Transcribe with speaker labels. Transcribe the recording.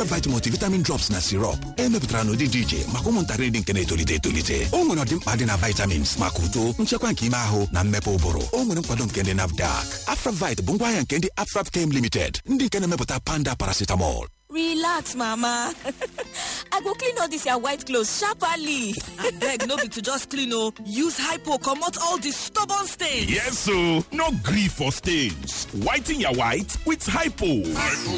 Speaker 1: Afravite multivitamin drops na sirop emepụtara n'ụdị dị iche maka ụmụntakịrị dị nke na-etolite etolite. O nwere ọdịmkpa dị na vitamins maka uto, nchekwa nke ime ahụ na mmepe ụbụrụ. O nwere nkwado nke ndị NAFDAC. Afravite bụ ngwaahịa nke ndị Afrapchem Limited, ndị nke na-emepụta Panda paracetamol.
Speaker 2: Relax, Mama. I go clean all this your white clothes sharply.
Speaker 3: Abeg, no be to just clean o. Use Hypo comot all the stubborn stains.
Speaker 4: Yes, so no grief for stains. Whiten your white with Hypo.